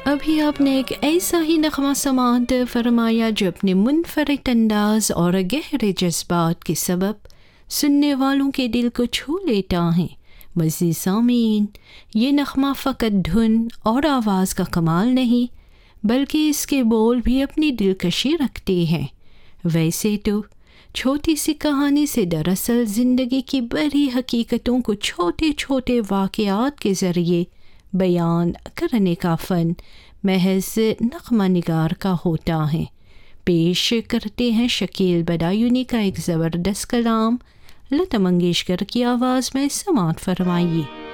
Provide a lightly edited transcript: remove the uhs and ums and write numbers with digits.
अभी आपने एक ऐसा ही नग़मा समाअत फरमाया जो अपने मुनफरिद अंदाज और गहरे जज्बात के सबब सुनने वालों के दिल को छू लेता है। मज़ीद सामीन, ये नग़मा फ़कत धुन और आवाज़ का कमाल नहीं बल्कि इसके बोल भी अपनी दिलकशी रखते हैं। वैसे तो छोटी सी कहानी से दरअसल ज़िंदगी की बड़ी हकीकतों को छोटे छोटे वाक़यात के ज़रिए बयान करने का फ़न महज नग़मा निगार का होता है। पेश करते हैं शकील बदायूनी का एक ज़बरदस्त कलाम, लता मंगेशकर की आवाज़ में समाअत फरमाइए।